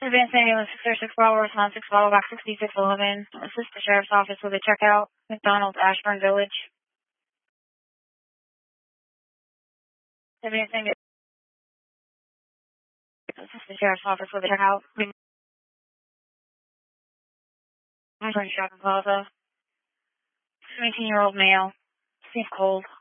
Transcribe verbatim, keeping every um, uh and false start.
Advanced ambulance six oh six Bravo, response six Bravo, box sixty-six eleven. Assist the sheriff's office with a checkout. McDonald's, Ashburn Village. Advanced ambulance. Assist the sheriff's office with a checkout. Ashburn Shopping Plaza. seventeen-year-old male. Seems cold.